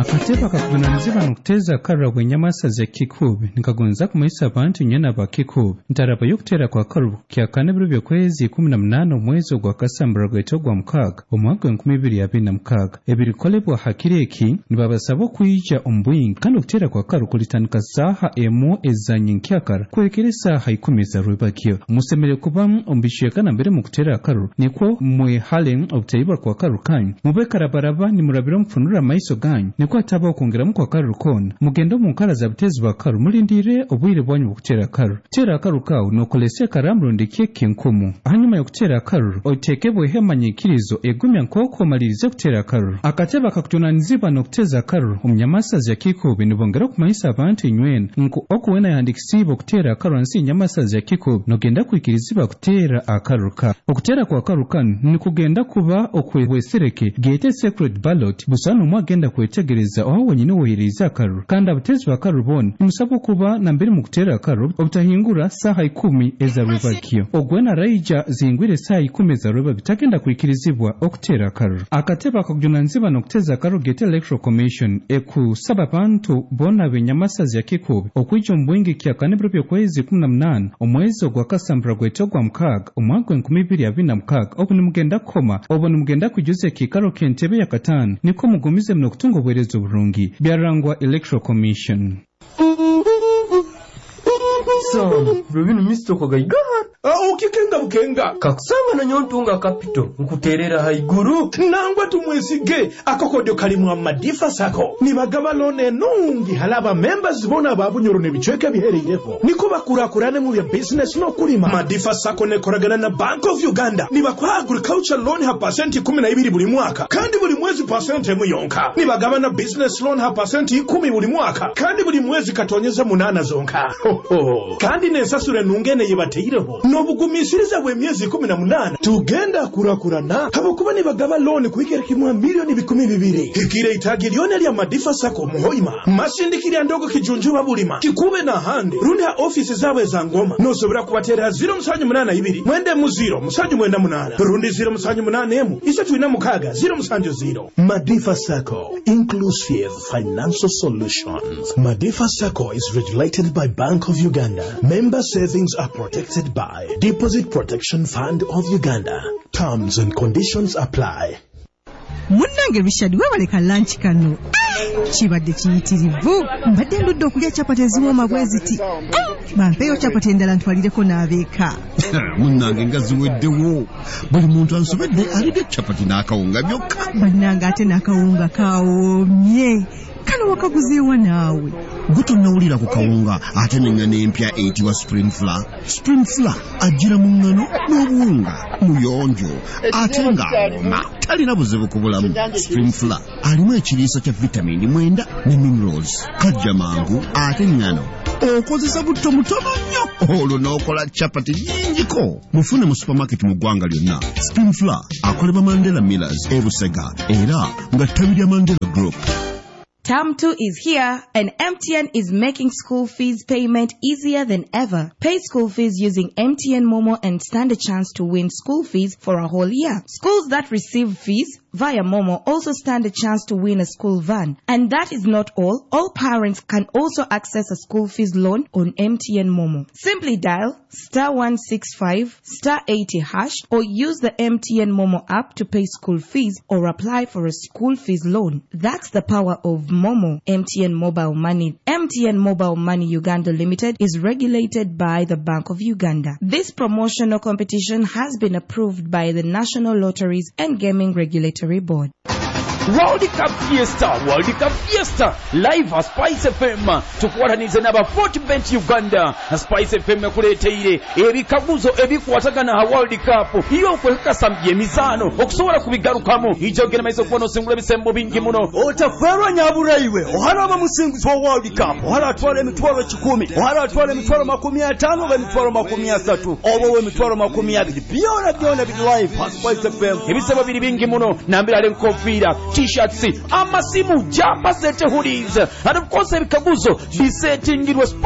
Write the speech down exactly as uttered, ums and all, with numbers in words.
akateba kakugunanizibwa n'okuteeza akarra bw'ennyamasa za kikubi nikagonza kumanyisa abantu nnyana ba kikubi ntaraba y'okuteera kwa akaru kya kane biro by'okwezi kumi na munaana omwezi ogwa kasambula gw'eto gwa mukaaga omwaka enkumi ibiri abiri na mukaaga ebirikolebwa hakiri eki nibabasaba okuyija omu bwingi kandi okuteera kwa akaru kulitandika saaha emu eza nyenkyakara kwekera esaaha ikumi eza rwebagyo musemere kubamu omu bicweka nambere mu kuteera akaru nikwo mwehale obutayibwa kwa akaru kanyu mube karabaraba nimurabira omufunulira amaiso ganyu nikwo ataba okwongeramu kwa akaru koona mugende omu nkala za buteezi bwa akaru mulindire obwire bwanyu bw'okuteera akaru teera akaru kaawe n'okolesa ekaramburundi ky'ekka enkumu hanyuma y'okuteera akaru oteekebwa ehemanyikirizo egumya nk'oko omalirize okuteera akaru akatebe akakutunanizibwa n'okuteeza akaru omu nnyamasa za kikubi nibongera okumanyisa abantu inywena nku okuwena yandikisibwa okuteera akaru ansi ennyamasa za kikubi nogenda kwikirizibwa kuteera akaru ka okuteera kwa akaru kanu nikugenda kuba okwehwesereke geete secret ballot busana omwe agenda kwetegereza oho wenyini woyiriza akaru kandi abuteezi ba akaru boona nimusaba okuba nambere mu kuteera akaru obutahingura saaha ikumi eza rwebagyo ogwena raija zihingwire saaha ikumi eza rwebagyo tagenda kwikirizibwa okuteera akaru akatebe akakugunanizibwa n'okuteeza akaru geete electoral commission ekusaba abantu boona b'ennyamasa za kikubi okwija omu bwingi kya kane biro by'okwezi kumi na munaana omwezi ogwa kasambula gw'eto gwa mukaaga omwaka enkumi ibiri abiri na mukaaga obu nimugenda kukoma obu nimugenda kujuza ekiikaro ky'entebe ya kataano nikwo mugumize muno okutunga obuweereza oburungi byarangwa electoral commission. So, Rubino Mister Kogaiga. Ah, ukikenga bukenga. Kakusanga na nyontunga kapito. Nkuterera haiguru. Nangwa tumwesige. Akokodyo kalimu amadifa sako. Nibagaba lone nungi halaba members bona babunyoro nebichweke bihereyeho. Niko bakurakurane mu bya business no kulima. Madifa sako ne koragana na Bank of Uganda. Nibakwa agriculture loan ha percent kumi na ibiri buli mwaka. Kandi buli mwezi percent muyonka. Nibagaba na business loan ha percent kumi buli mwaka. Kandi buli mwezi katonyeza munana zonka. Ho ho. Kandi nensasure nungene yebateireho. Nobugumisiriza bwe myezi kumi na munana tugenda kurakurana habokuba nibagaba loan kuikera kimwa milioni bikumi bibiri hikire itagi lyone lya madifa sako muhoima masindikira ndogo kijunjuba bulima kikube na hande rundi ha office zawe za ngoma nosobera kubatera zero musanyu munana ibiri mwende mu zero musanyu mwenda munana rundi zero musanyu munana emu isatu ina mukaga zero musanyu zero. Madifa Sacco, inclusive financial solutions. Madifa Sacco is regulated by Bank of Uganda. Member savings are protected by Deposit Protection Fund of Uganda. Terms and conditions apply. Munnange bishadi webaleka lunch kano kibadde kiyitirivu mbadde ndudde okulya capati eziwooma bwe ziti bampeeyo capati endala ntwalireko n'abeeka munnange nga ziweddewo buli muntu ansobedde alidde capati n'akawunga byokka bannange ate n'akawunga kawoomye kano wakaguzeewa naawe gutonawulira ku kawunga ate n'enngano empya eyitibwa spring flour. Spring flour ajjira mu nngano n'obuwunga muyonjo ate ng'awoma talina buzibu ku bulamu. Spring flour alimu ekiriisa kya vitamini mwenda ne minerals kajja mangu ate nngano okozesa butto mutono nnyo olwo n'okola capati nnyingiko. mufune mu supermarket mu ggwanga lyonna. Spring flour akolebwa Mandela Millers e Busega era nga ttabi lya Mandela Group. Term two is here and M T N is making school fees payment easier than ever. Pay school fees using M T N Momo and stand a chance to win school fees for a whole year. Schools that receive fees via Momo also stand a chance to win a school van. And that is not all. All parents can also access a school fees loan on M T N Momo. Simply dial star one six five star eighty hash or use the M T N Momo app to pay school fees or apply for a school fees loan. That's the power of Momo. M T N Mobile Money. M T N Mobile Money Uganda Limited is regulated by the Bank of Uganda. This promotional competition has been approved by the National Lotteries and Gaming Regulatory Board. World Cup Fiesta, World Cup Fiesta, live at Spice F M. Tukuwatanize n'aba Fortbet Uganda. Spice F M kuleteire ebikaguzo ebikwatagana ha World Cup. Iyo kwekasa emizaano okusobola kubigarukamo. Ijogera maiso kuno singula bisembo bingi muno. Otaferwa nyabulaiwe. Ohalaba musingizo wa World Cup. Ohala atwala emitwalo kikumi. Ohala atwala emitwalo makumi atano ga emitwalo makumi asatu. Obo emitwalo makumi abiri. Byona byona bili live at Spice F M. Ebisebo biri bingi muno. Nambira le nkofira. T-shirts, amasimu, jumper set hoodies, and of course ebikaguzo bisetingirwe